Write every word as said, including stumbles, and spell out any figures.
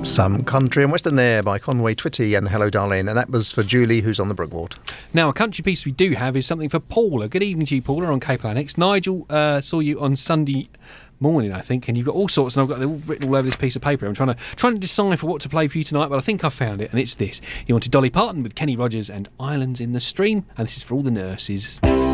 Some country and western there by Conway Twitty and Hello Darlene, and that was for Julie, who's on the Brookward. Now, a country piece we do have is something for Paula. Good evening to you, Paula, on Cape Annex. Nigel uh, saw you on Sunday morning, I think, and you've got all sorts, and I've got them all written all over this piece of paper. I'm trying to trying to decipher what to play for you tonight, but I think I've found it, and it's this. You wanted Dolly Parton with Kenny Rogers and Islands in the Stream, and this is for all the nurses.